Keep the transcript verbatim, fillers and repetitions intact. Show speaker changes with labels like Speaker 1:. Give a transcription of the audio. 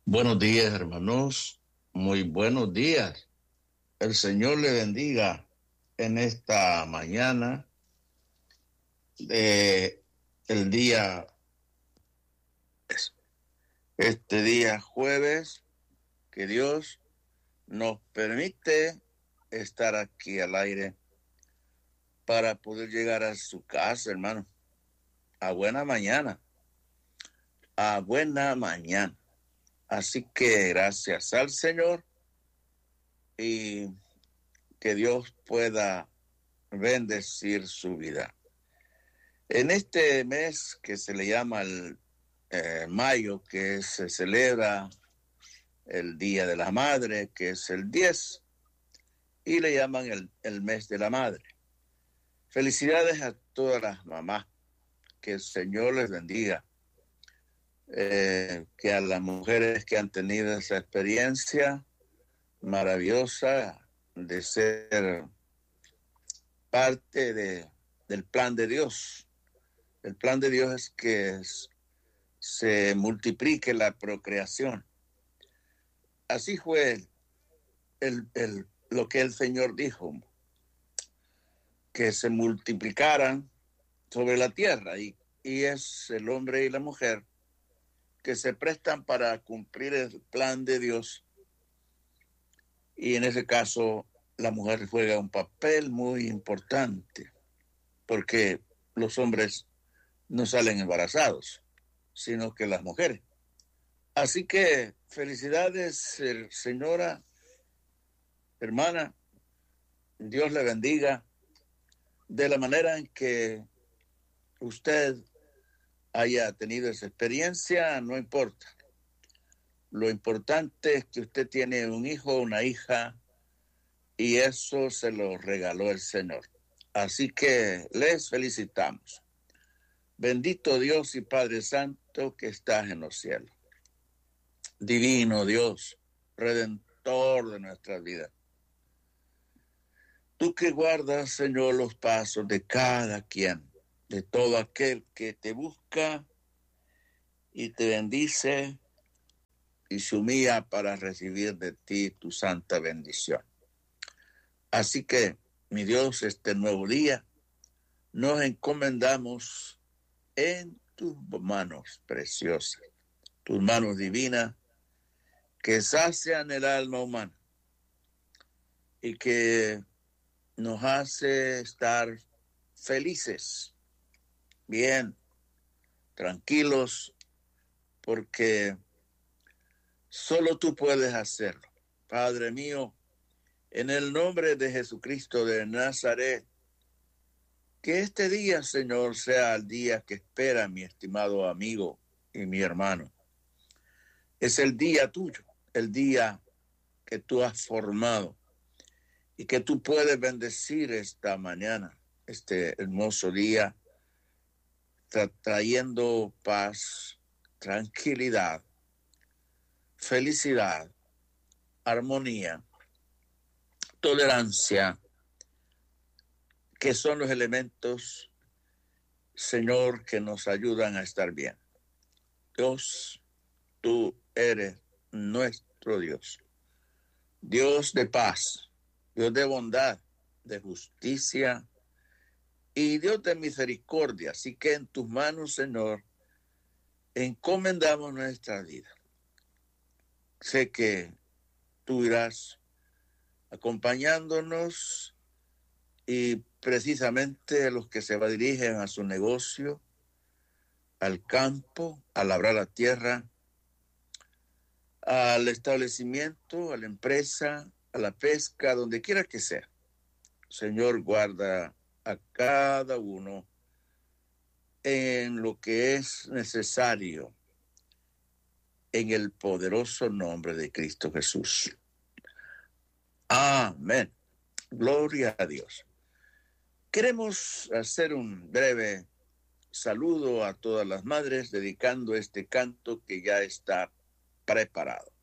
Speaker 1: Buenos días, hermanos. Muy buenos días. El Señor le bendiga en esta mañana de el día, este día jueves, que Dios nos permite estar aquí al aire para poder llegar a su casa, hermano. A buena mañana. A buena mañana. Así que gracias al Señor y que Dios pueda bendecir su vida. En este mes que se le llama el eh, mayo, que se celebra el Día de la Madre, que es el diez, y le llaman el, el mes de la madre. Felicidades a todas las mamás, que el Señor les bendiga, eh, que a las mujeres que han tenido esa experiencia maravillosa de ser parte de, del plan de Dios. El plan de Dios es que es, se multiplique la procreación. Así fue el, el, lo que el Señor dijo, que se multiplicaran sobre la tierra, y, y es el hombre y la mujer que se prestan para cumplir el plan de Dios, y en ese caso la mujer juega un papel muy importante, porque los hombres no salen embarazados, sino que las mujeres. Así que felicidades, señora, hermana, Dios le bendiga. De la manera en que usted haya tenido esa experiencia, no importa. Lo importante es que usted tiene un hijo o una hija, y eso se lo regaló el Señor. Así que les felicitamos. Bendito Dios y Padre Santo que estás en los cielos. Divino Dios, Redentor de nuestras vidas. Tú que guardas, Señor, los pasos de cada quien, de todo aquel que te busca y te bendice y se humilla para recibir de ti tu santa bendición. Así que, mi Dios, este nuevo día nos encomendamos en tus manos preciosas, tus manos divinas, que sacian el alma humana y que nos hace estar felices, bien, tranquilos, porque solo tú puedes hacerlo. Padre mío, en el nombre de Jesucristo de Nazaret, que este día, Señor, sea el día que espera mi estimado amigo y mi hermano. Es el día tuyo, el día que tú has formado y que tú puedes bendecir esta mañana, este hermoso día, tra- trayendo paz, tranquilidad, felicidad, armonía, tolerancia, que son los elementos, Señor, que nos ayudan a estar bien. Dios, tú eres nuestro Dios. Dios de paz, Dios de bondad, de justicia y Dios de misericordia. Así que en tus manos, Señor, encomendamos nuestra vida. Sé que tú irás acompañándonos, y precisamente los que se dirigen a su negocio, al campo, a labrar la tierra, al establecimiento, a la empresa, a la pesca, donde quiera que sea. Señor, guarda a cada uno en lo que es necesario, en el poderoso nombre de Cristo Jesús. Amén. Gloria a Dios. Queremos hacer un breve saludo a todas las madres, dedicando este canto que ya está preparado.